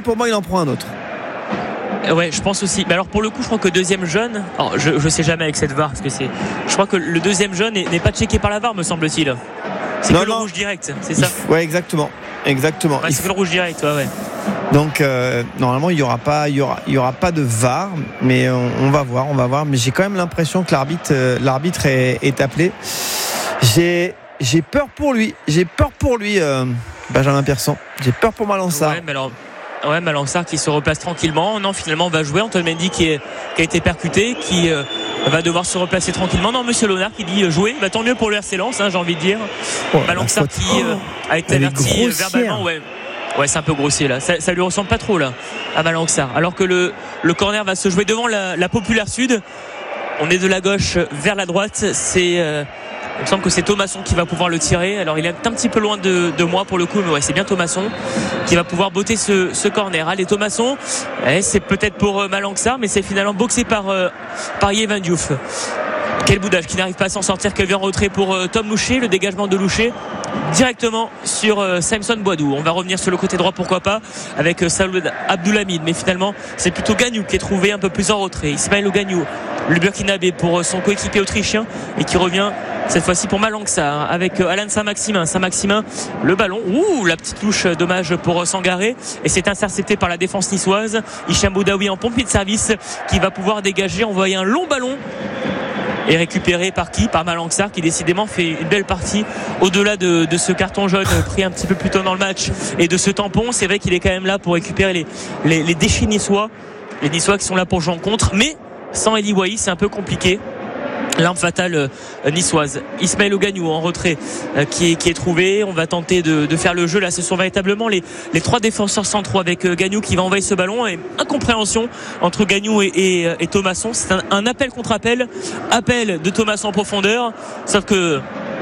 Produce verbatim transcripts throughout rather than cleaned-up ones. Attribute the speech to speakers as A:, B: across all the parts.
A: pour moi il en prend un autre.
B: Ouais, je pense aussi. Mais alors pour le coup, je crois que deuxième jaune, alors je je sais jamais avec cette V A R parce que c'est, je crois que le deuxième jaune n'est, n'est pas checké par la V A R, me semble-t-il. C'est non, que non. Le rouge direct, c'est ça.
A: Ouais, exactement, exactement.
B: Ouais, c'est que le rouge direct, ouais, ouais.
A: Donc euh, normalement il y aura pas, il y aura, il y aura pas de V A R, mais on, on va voir, on va voir. Mais j'ai quand même l'impression que l'arbitre, euh, l'arbitre est, est appelé. J'ai, j'ai peur pour lui. J'ai peur pour lui, euh, Benjamin Pierson. J'ai peur pour Malançard.
B: Ouais, mais alors. Ouais, Malançard qui se replace tranquillement. Non, finalement, on va jouer. Antoine Mendy qui, est, qui a été percuté, qui euh, va devoir se replacer tranquillement. Non, Monsieur Léonard qui dit euh, jouer. Bah, tant mieux pour le R C Lens, hein, j'ai envie de dire.
A: Oh,
B: Malançard qui euh, a été averti verbalement. Ouais, ouais, c'est un peu grossier là. Ça, ça lui ressemble pas trop là à Malançard. Alors que le, le corner va se jouer devant la, la Populaire Sud. On est de la gauche vers la droite. C'est euh, il me semble que c'est Thomasson qui va pouvoir le tirer. Alors il est un petit peu loin de, de moi pour le coup, mais ouais, c'est bien Thomasson qui va pouvoir botter ce, ce corner. Allez, Thomasson, eh, c'est peut-être pour euh, Malançard, mais c'est finalement boxé par, euh, par Yehvan Diouf. Quel boudage qui n'arrive pas à s'en sortir, qui vient en retrait pour euh, Tom Loucher. Le dégagement de Loucher directement sur euh, Samson Boidou. On va revenir sur le côté droit, pourquoi pas, avec euh, Saoud Abdoulhamid, mais finalement c'est plutôt Gagnou qui est trouvé un peu plus en retrait. Ismaël Gagnou, le Burkinabé, pour euh, son coéquipier autrichien, et qui revient cette fois-ci pour Malançard avec euh, Alan Saint-Maximin. Saint-Maximin, le ballon, ouh, la petite touche, euh, dommage pour euh, Sangaré, et c'est intercepté par la défense niçoise. Hicham Boudaoui en pompier de service qui va pouvoir dégager, envoyer un long ballon. Et récupéré par qui? Par Malançard, qui décidément fait une belle partie au-delà de, de ce carton jaune pris un petit peu plus tôt dans le match et de ce tampon. C'est vrai qu'il est quand même là pour récupérer les, les, les déchets niçois, les niçois qui sont là pour jouer en contre, mais sans Eli Wahi c'est un peu compliqué. L'arme fatale euh, niçoise. Ismaël Gagnou en retrait euh, qui, est, qui est trouvé. On va tenter de, de faire le jeu. Là, ce sont véritablement les, les trois défenseurs centraux avec euh, Gagnou qui va envoyer ce ballon. Et incompréhension entre Gagnou et, et, et Thomasson. C'est un, un appel contre appel. Appel de Thomasson en profondeur. Sauf que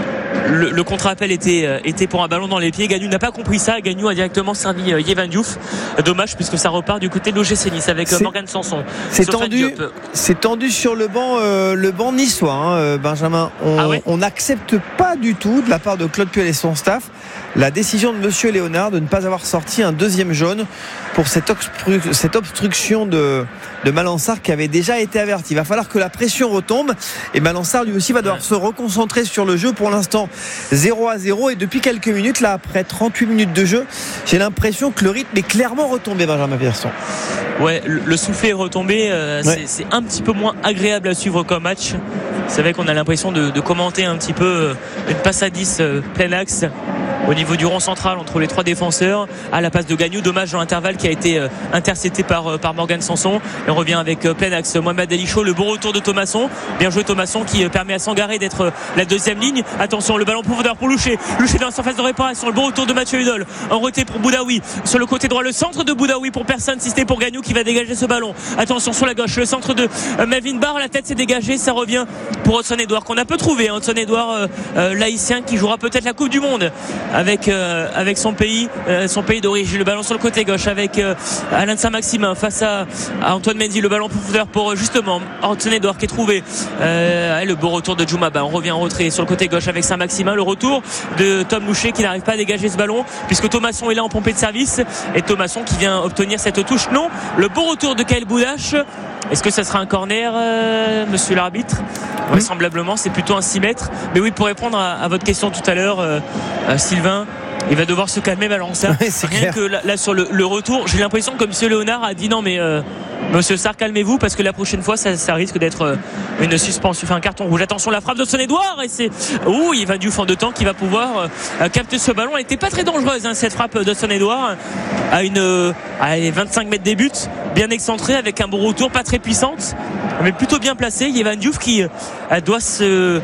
B: le, le contre-appel était, était pour un ballon dans les pieds. Gagnou n'a pas compris ça. Gagnou a directement servi euh, Yehvan Diouf. Dommage puisque ça repart du côté de l'O G C Nice avec euh, Morgan Sanson.
A: C'est tendu, c'est tendu sur le banc, euh, le banc niçois, hein, Benjamin. On ah ouais on n'accepte pas du tout de la part de Claude Puel et son staff la décision de Monsieur Léonard de ne pas avoir sorti un deuxième jaune pour cette, obstru- cette obstruction de, de Malançard qui avait déjà été averti. Il va falloir que la pression retombe et Malançard lui aussi va devoir ouais. se reconcentrer sur le jeu. Pour l'instant zéro à zéro, et depuis quelques minutes là, après trente-huit minutes de jeu, j'ai l'impression que le rythme est clairement retombé, Benjamin Pierson.
B: Ouais, le, le soufflet est retombé, euh, ouais. c'est, c'est un petit peu moins agréable à suivre comme match. C'est vrai qu'on a l'impression de, de commenter un petit peu euh, une passe à dix euh, plein axe au niveau du rond central entre les trois défenseurs à la passe de Gagnou. Dommage dans l'intervalle qui a été euh, intercepté par, euh, par Morgan Sanson. Et on revient avec euh, plein axe Mohamed Elicho. Le bon retour de Thomasson. Bien joué Thomasson qui euh, permet à Sangaré d'être euh, la deuxième ligne. Attention, le ballon profondeur pour Loucher. Loucher dans la surface de réparation. Le bon retour de Mathieu Hudol. En retrait pour Boudaoui. Sur le côté droit, le centre de Boudaoui pour personne si c'était pour Gagnou qui va dégager ce ballon. Attention sur la gauche. Le centre de euh, Melvin Barr. La tête s'est dégagée. Ça revient pour Hudson Edouard qu'on a peu trouvé. Hein. Hudson Edouard euh, euh, l'haïtien qui jouera peut-être la Coupe du Monde avec euh, avec son pays euh, son pays d'origine. Le ballon sur le côté gauche avec euh, Alain Saint-Maximin face à, à Antoine Mendy. Le ballon profondeur pour euh, justement Hudson Edouard qui est trouvé. Euh, le beau retour de Djoumaba. On revient en retrait sur le côté gauche avec Saint-Maximin. Le retour de Tom Loucher qui n'arrive pas à dégager ce ballon puisque Thomasson est là en pompée de service et Thomasson qui vient obtenir cette touche. Non, le beau retour de Kael Boudache. Est-ce que ça sera un corner, euh, monsieur l'arbitre? Vraisemblablement, c'est plutôt un six mètres. Mais oui, pour répondre à, à votre question tout à l'heure, euh, euh, Sylvain, il va devoir se calmer Malançard.
A: Oui, c'est
B: rien
A: clair.
B: que là, là sur le, le retour, j'ai l'impression que monsieur Léonard a dit non mais euh, monsieur Sarr, calmez-vous parce que la prochaine fois ça, ça risque d'être euh, une suspension, enfin un carton rouge. Attention, la frappe de Hudson Edouard et c'est ouh, il va du fond de temps qui va pouvoir euh, capter ce ballon. Elle n'était pas très dangereuse hein, cette frappe de Hudson Edouard à une euh, à vingt-cinq mètres des buts, bien excentrée avec un bon retour, pas très puissante mais plutôt bien placée. Yehvan Diouf qui euh, doit se,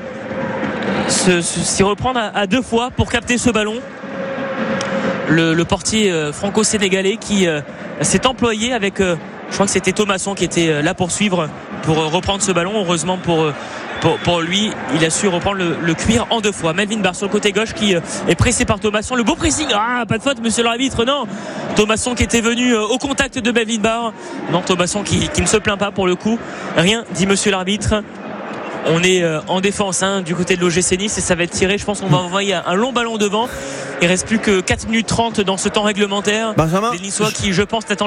B: se, se s'y reprendre à, à deux fois pour capter ce ballon. Le, le portier euh, franco-sénégalais qui euh, s'est employé avec euh, je crois que c'était Thomasson qui était euh, là pour suivre pour euh, reprendre ce ballon. Heureusement pour, euh, pour, pour lui il a su reprendre le, le cuir en deux fois. Melvin Barr sur le côté gauche qui euh, est pressé par Thomasson. Le beau pressing, ah pas de faute monsieur l'arbitre, non, Thomasson qui était venu euh, au contact de Melvin Barr. Non, Thomasson qui, qui ne se plaint pas pour le coup, rien dit monsieur l'arbitre. On est euh, en défense hein, du côté de l'O G C Nice et ça va être tiré. Je pense qu'on va envoyer un long ballon devant. Il reste plus que quatre minutes trente dans ce temps réglementaire.
A: Benjamin,
B: les Niçois qui je pense n'attendent